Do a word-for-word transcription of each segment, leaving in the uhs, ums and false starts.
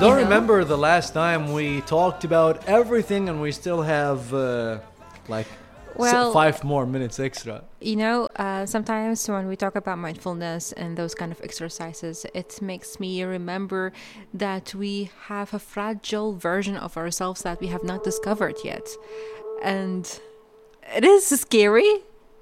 don't know? remember the last time we talked about everything and we still have uh, like Well, s- five more minutes extra. You know, uh, sometimes when we talk about mindfulness and those kind of exercises, it makes me remember that we have a fragile version of ourselves that we have not discovered yet. And it is scary.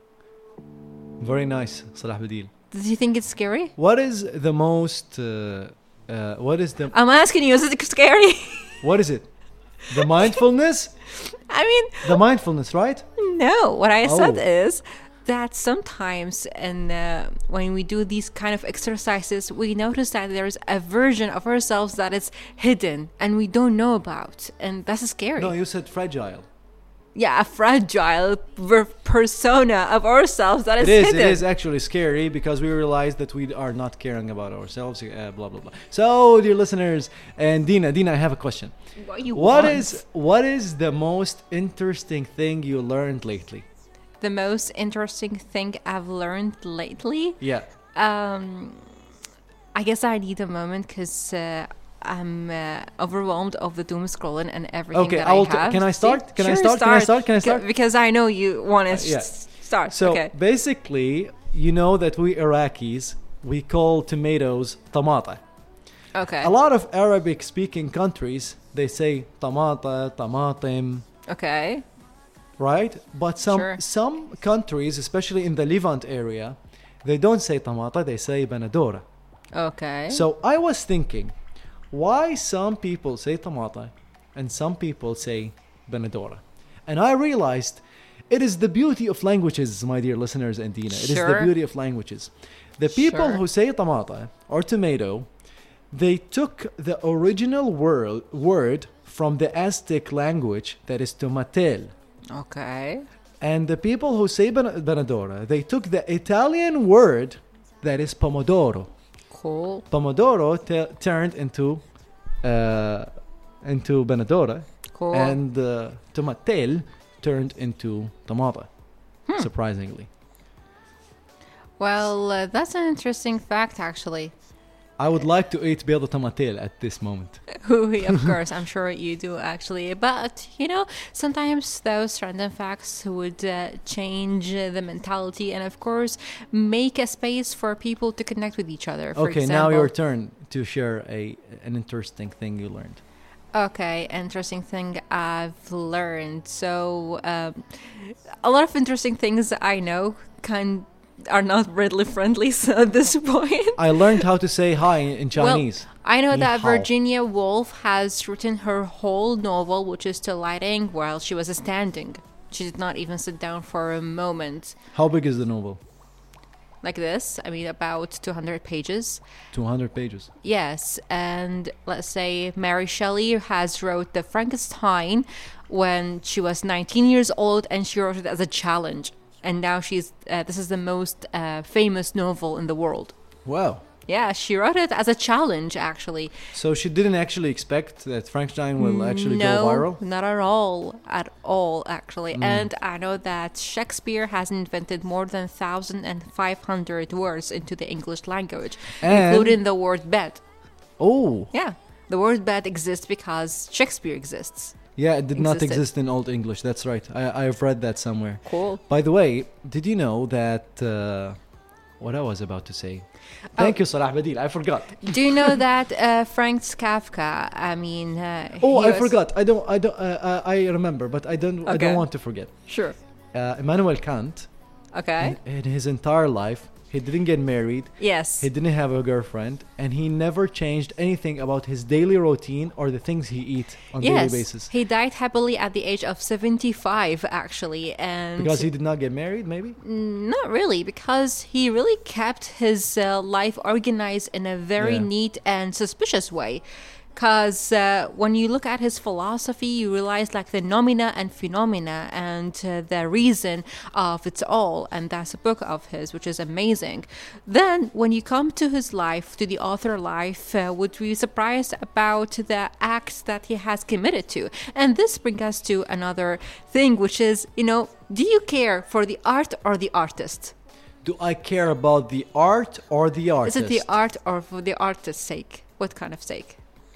Very nice, Salah Badil. Do you think it's scary? What is the most? Uh, uh, what is the? I'm asking you, is it scary? What is it? The mindfulness. I mean, The mindfulness, right? no. What I said Oh. is that sometimes, and uh, when we do these kind of exercises, we notice that there's a version of ourselves that is hidden and we don't know about, and that's scary. No, you said fragile. Yeah, a fragile ver- persona of ourselves that is, It is. hidden. It is actually scary because we realize that we are not caring about ourselves. Uh, blah blah blah. So, dear listeners, and Dina, Dina, I have a question. What you What want. is what is the most interesting thing you learned lately? the most interesting thing I've learned lately? Yeah. Um, I guess I need a moment because uh, I'm uh, overwhelmed of the doom scrolling and everything Okay, that I I, will t- have. can I start? See? Can I Sure, start? Can I start? Can I C- start? Because I know you want to Uh, yeah. s- start. So okay. basically, you know that we Iraqis we call tomatoes tamata. Okay. A lot of Arabic-speaking countries they say tamata, tamatim, Okay. right? But some Sure. some countries, especially in the Levant area, they don't say tamata, they say banadora. Okay. So I was thinking, why some people say tamata and some people say banadora? And I realized it is the beauty of languages, my dear listeners and Dina. It is the Sure. beauty of languages. The people Sure. who say tamata or tomato, they took the original word, word from the Aztec language that is tomatel. Okay. And the people who say ban- banadora, they took the Italian word that is pomodoro. Cool. Pomodoro t- turned into uh, into banadora, Cool. and uh, tomatel turned into tomata. Hmm. Surprisingly, Well, uh, that's an interesting fact, actually. I would like to eat belo tomatel at this moment. Of course, I'm sure you do, actually. But, you know, sometimes those random facts would uh, change uh, the mentality and, of course, make a space for people to connect with each other. For Okay, now example. your turn to share a an interesting thing you learned. Okay, interesting thing I've learned. So, um, a lot of interesting things I know kind are not readily friendly. So at this point, I learned how to say hi in Chinese. well, I know Ni that hao. Virginia Woolf has written her whole novel, which is still lighting, while she was standing. She did not even sit down for a moment. How big is the novel? Like this, I mean, about two hundred pages. two hundred pages. Yes, and let's say Mary Shelley has wrote the Frankenstein when she was nineteen years old, and she wrote it as a challenge. And now she's uh, this is the most uh, famous novel in the world. Wow. Yeah, she wrote it as a challenge, actually. So she didn't actually expect that Frankenstein will actually no, go viral? not at all, at all, actually. Mm. And I know that Shakespeare has invented more than one thousand five hundred words into the English language, And- including the word bed. Oh. Yeah, the word bed exists because Shakespeare exists. Yeah, it did not Existed. exist in Old English. That's right. I, I've read that somewhere. Cool. By the way, did you know that... Uh, what I was about to say. Thank Oh. you, Salah Badil. I forgot. Do you know that uh, Frank Kafka? I mean, uh, Oh, he I was- forgot. I don't. I don't. Uh, uh, I remember, but I don't. I Okay. don't want to forget. Sure. Uh, Immanuel Kant, Okay. in, in his entire life, he didn't get married. Yes. He didn't have a girlfriend, and he never changed anything about his daily routine or the things he eats on yes. daily basis. He died happily at the age of seventy-five, actually, and Because he did not get married, maybe. not really, because he really kept his uh, life organized in a very Yeah. neat and suspicious way. Because uh, when you look at his philosophy, you realize like the nomina and phenomena and uh, the reason of it all. And that's a book of his, which is amazing. Then when you come to his life, to the author life, uh, would be surprised about the acts that he has committed to. And this brings us to another thing, which is, you know, do you care for the art or the artist? Do I care about the art or the artist? Is it the art or for the artist's sake? What kind of sake?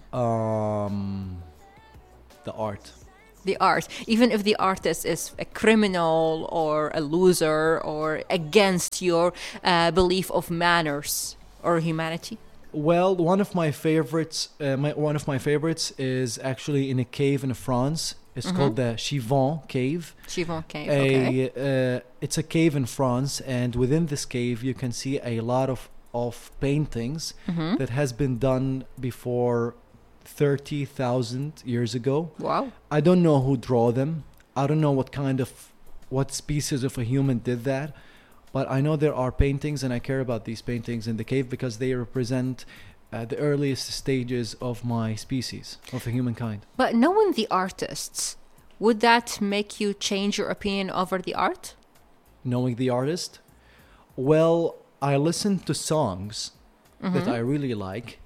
Um, the art. The art, even if the artist is a criminal or a loser or against your uh, belief of manners or humanity. Well, one of my favorites, uh, my, one of my favorites is actually in a cave in France. It's Mhm. called the Chivon Cave. Chivon Cave, A, okay. uh, it's a cave in France, and within this cave, you can see a lot of of paintings Mhm. that has been done before thirty thousand years ago. Wow. I don't know who draw them. I don't know what kind of what species of a human did that, but I know there are paintings, and I care about these paintings in the cave because they represent uh, the earliest stages of my species, of the humankind. But knowing the artists, would that make you change your opinion over the art? Knowing the artist, well, I listen to songs that Mhm. I really like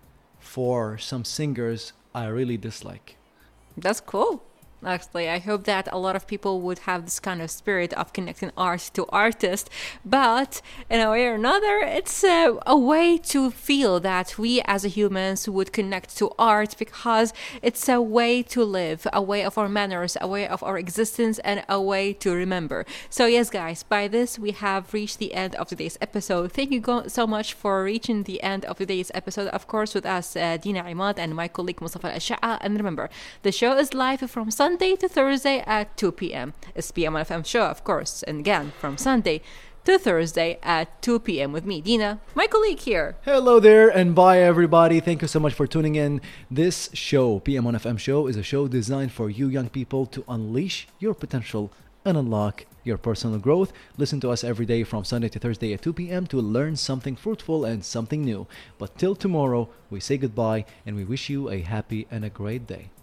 for some singers I really dislike. That's cool. Actually, I hope that a lot of people would have this kind of spirit of connecting art to artists, but in a way or another, it's a, a way to feel that we as humans would connect to art because it's a way to live, a way of our manners, a way of our existence, and a way to remember. So yes, guys, by this we have reached the end of today's episode. Thank you go- so much for reaching the end of today's episode. Of course, with us, uh, Dina Imad and my colleague Mustafa Al-Sha'a. And remember, the show is live from Sunday to Thursday at two p.m. It's P M one F M show, of course. And again, from Sunday to Thursday at two p.m. with me, Dina, my colleague here. Hello there and bye everybody. Thank you so much for tuning in. This show, P M one F M show, is a show designed for you young people to unleash your potential and unlock your personal growth. Listen to us every day from Sunday to Thursday at two p.m. to learn something fruitful and something new. But till tomorrow, we say goodbye and we wish you a happy and a great day.